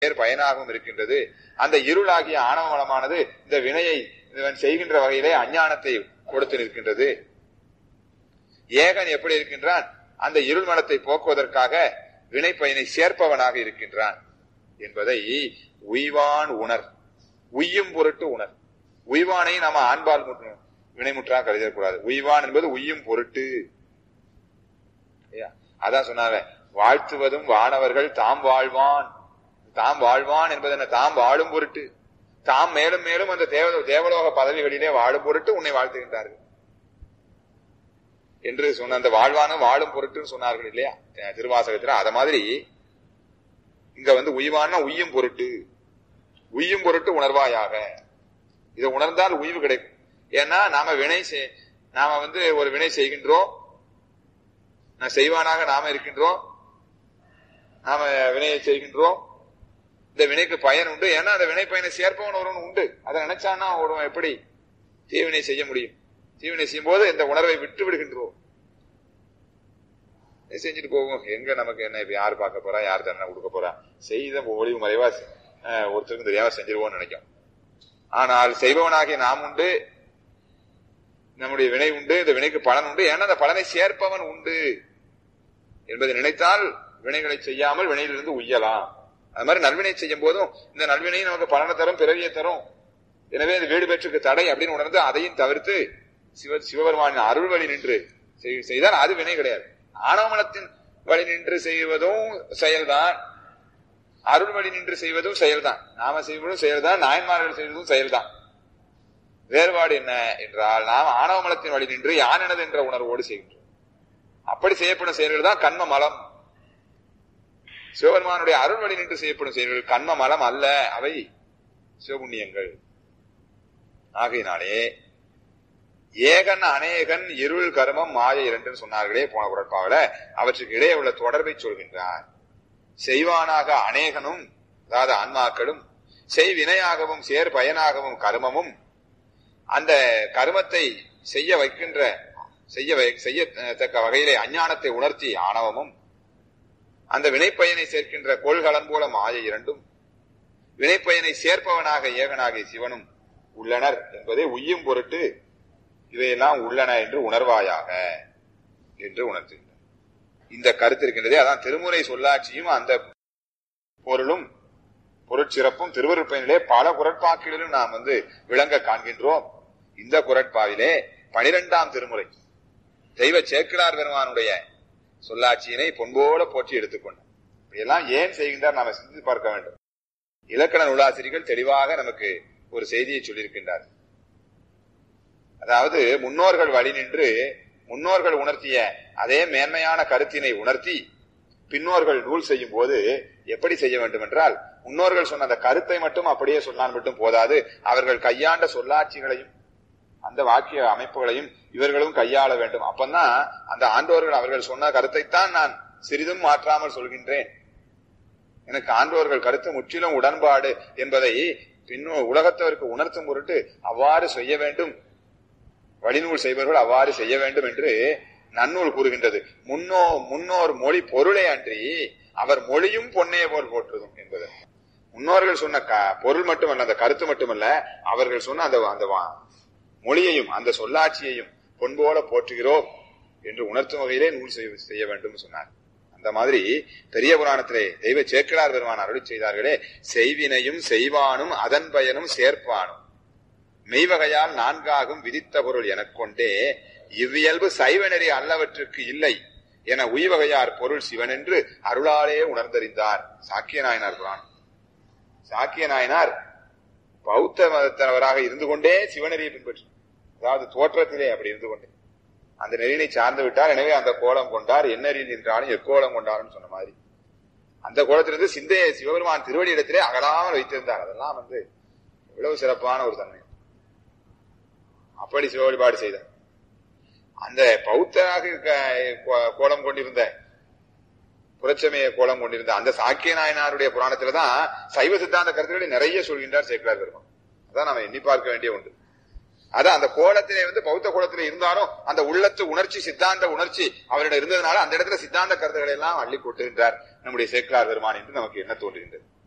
பயனாகவும் இருக்கின்றது. அந்த இருளாகிய ஆணவ மலமானது இந்த வினையை செய்கின்ற வகையிலே அஞ்ஞானத்தை கொடுத்து நிற்கின்றது. ஏகன் எப்படி இருக்கின்றான்? அந்த இருள் மலத்தை போக்குவதற்காக வினை பயனை சேர்ப்பவனாக இருக்கின்றான் என்பதை உய்வான் உணர், உய்யும் பொருட்டு உணர். உய்வானை நாம ஆண்பால் வினைமுற்றாக கருதக்கூடாது. உய்வான் என்பது உய்யும் பொருட்டு. அதான் சொன்னாங்க, வாழ்த்துவதும் வானவர்கள் தாம் வாழ்வான். தாம் வாழ்வான் என்பது என்ன? தாம் வாழும் பொருட்டு, தாம் மேலும் மேலும் அந்த தேவலோக பதவிகளிலே வாழும் பொருட்டு உன்னை வாழ்த்துகின்றார்கள் என்று சொன்ன அந்த வாழ்வானும் வாழும் பொருட்டுன்னு சொன்னார்கள் இல்லையா திருவாசகத்துல. அத மாதிரி இங்க உய்வான உய்யும் பொருட்டு, உய்யும் பொருட்டு உணர்வாயாக. இதை உணர்ந்தால் உய்வு கிடைக்கும். ஏன்னா நாம ஒரு வினை செய்கின்றோம், செய்வானாக நாம இருக்கின்றோம், நாம வினையை செய்கின்றோம். இந்த வினைக்கு பயன் உண்டு. ஏன்னா அந்த வினை பயனை சேர்ப்பவன் ஒருவன் உண்டு. அதை நினைச்சான்னா ஒருவன் எப்படி தீவினை செய்ய முடியும்? தீவினை செய்யும் போது இந்த உணர்வை விட்டு விடுகின்றோம். செஞ்சுட்டு போவோம். எங்க நமக்கு என்ன இப்ப யாரு பார்க்க போறா, யாரு தண்டனை கொடுக்க போறா, செய்த ஒளிவு மறைவா ஒருத்தருக்கும் தெரியாம செஞ்சிருவோம்னு நினைக்கும். ஆனால் செய்பவனாகிய நாம் உண்டு, நம்முடைய வினை உண்டு, இந்த வினைக்கு பலன் உண்டு. ஏன்னா அந்த பலனை சேர்ப்பவன் உண்டு என்பதை நினைத்தால் வினைகளை செய்யாமல் வினையிலிருந்து உய்யலாம். அது மாதிரி நல்வினை செய்யும் போதும் இந்த நல்வினை நமக்கு பலனை தரும், பிறவியை தரும். எனவே அது வீடு பெற்றுக்கு தடை அப்படின்னு உணர்ந்து அதையும் தவிர்த்து சிவபெருமானின் அருள் வழி நின்று செய்தால் அது வினை கிடையாது. ஆணவமலத்தின் வழி நின்று செய்வதும் செயல்தான், அருள் வழி நின்று செய்வதும் செயல்தான். நாம செய்வதும் செயல்தான், நாயன்மார்கள் செய்வதும் செயல்தான். வேறுபாடு என்ன என்றால், நாம் ஆணவமலத்தின் வழி நின்று யானெனது என்ற உணர்வோடு செய்கின்றோம். அப்படி செய்யப்படும் செயல்கள் தான் கண்ம மலம். சிவபெருமானுடைய அருள் வழி நின்று செய்யப்படும் செயல்கள் கண்ம மலம் அல்ல, அவை சிவபுண்ணியங்கள். ஆகையினாலே ஏகன் அநேகன் இருள் கர்மம் மாயை இரண்டு சொன்னார்களே போன குரட்பாவில, அவற்றுக்கு இடையே உள்ள தொடர்பை சொல்கின்றார். செய்வானாக அநேகனும், அதாவது ஆன்மாக்களும், செய்வினையாகவும் சேர் பயனாகவும் கர்மமும், அந்த கர்மத்தை செய்யத்தக்க வகையிலே அஞ்ஞானத்தை உணர்த்தி ஆணவமும், அந்த வினைப்பயனை சேர்க்கின்ற கோள்களன் போல மாயை இரண்டும், வினைப்பயனை சேர்ப்பவனாக ஏகனாகிய சிவனும் உள்ளனர் என்பதை உய்யும் பொருட்டு இவையெல்லாம் உள்ளன என்று உணர்வாயாக என்று உணர்த்துகின்றனர். இந்த கருத்து இருக்கின்றதே, அதான் திருமுறை சொல்லாட்சியும் அந்த பொருளும் பொருட்சிறப்பும் திருவருட்பயனிலே பல குரட்பாக்களிலும் நாம் விளங்க காண்கின்றோம். இந்த குரட்பாவிலே 12ஆம் திருமுறை தெய்வ சேக்கிழார் பெருமானுடைய சொல்லாட்சியினை பொன்போல போற்றி எடுத்துக்கொண்டார். இதெல்லாம் ஏன் செய்கின்றார் நாம சிந்தித்து பார்க்க வேண்டும். இலக்கண நூலாசிரியர்கள் தெளிவாக நமக்கு ஒரு செய்தியை சொல்லியிருக்கின்றார். அதாவது முன்னோர்கள் வழி நின்று முன்னோர்கள் உணர்த்திய அதே மேன்மையான கருத்தினை உணர்த்தி பின்னோர்கள் நூல் செய்யும் போது எப்படி செய்ய வேண்டும் என்றால், முன்னோர்கள் சொன்ன அந்த கருத்தை மட்டும் அப்படியே சொன்னால் மட்டும் போதாது, அவர்கள் கையாண்ட சொல்லாட்சிகளையும் அந்த வாக்கிய அமைப்புகளையும் இவர்களும் கையாள வேண்டும். அப்பந்தான் அந்த ஆண்டோர்கள் அவர்கள் சொன்ன கருத்தைத்தான் நான் சிறிதும் மாற்றாமல் சொல்கின்றேன், எனக்கு ஆண்டோர்கள் கருத்து முற்றிலும் உடன்பாடு என்பதை உலகத்தவருக்கு உணர்த்தும் பொருட்டு அவ்வாறு செய்ய வேண்டும், வழிநூல் செய்பவர்கள் அவ்வாறு செய்ய வேண்டும் என்று நன்னூல் கூறுகின்றது. முன்னோர் மொழி பொருளே அன்றி அவர் மொழியும் பொன்னே போல் போற்றுதும் என்பது. முன்னோர்கள் சொன்ன பொருள் மட்டுமல்ல, அந்த கருத்து மட்டுமல்ல, அவர்கள் சொன்ன அந்த மொழியையும் அந்த சொல்லாட்சியையும் பொன்போல போற்றுகிறோம் என்று உணர்த்தும் வகையிலே நூல் செய்ய வேண்டும் சொன்னார். அந்த மாதிரி பெரிய புராணத்திலே தெய்வ சேக்கிழார் பெருமான் அருளி செய்தார்களே, செய்வினையும் செய்வானும் அதன் பயனும் சேர்ப்பானும் மெய்வகையால் நான்காகும் விதித்த பொருள் எனக் கொண்டே இவ்வியல்பு சைவநெறி அல்லவற்றுக்கு இல்லை என உய்வகையார் பொருள் சிவன் என்று அருளாலே உணர்ந்தறிந்தார். சாக்கிய நாயனார் புராணம். சாக்கிய நாயனார் பௌத்த மதத்தவராக இருந்து கொண்டே சிவநெறியை பின்பற்றி, அதாவது தோற்றத்திலே அப்படி இருந்து கொண்டே அந்த நெறியினை சார்ந்து விட்டார். எனவே அந்த கோலம் கொண்டார், எந்நெறியில் நின்றாலும் எக்கோலம் கொண்டார்னு சொன்ன மாதிரி அந்த கோலத்திலிருந்து சிந்தையை சிவபெருமான் திருவடி இடத்திலே அகலாமல் வைத்திருந்தார். அதெல்லாம் எவ்வளவு சிறப்பான ஒரு தன்மை. அப்படி சிவ வழிபாடு செய்தார். அந்த பௌத்தராக கோலம் கொண்டிருந்த, புரட்சமய கோலம் கொண்டிருந்த அந்த சாக்கிய நாயனாருடைய புராணத்துலதான் சைவ சித்தாந்த கருத்துக்களை நிறைய சொல்கின்றார் சேக்கிழார் பெருமான். அதான் நாம எண்ணி பார்க்க வேண்டிய ஒன்று. அதான் அந்த கோலத்திலே பௌத்த கோலத்திலே இருந்தாலும் அந்த உள்ளத்து உணர்ச்சி, சித்தாந்த உணர்ச்சி அவரிடம் இருந்ததுனால அந்த இடத்துல சித்தாந்த கருத்துக்களை எல்லாம் அள்ளி கொட்டுகின்றார் நம்முடைய சேக்கிழார் பெருமான் என்று நமக்கு என்ன தோன்றுகின்றது.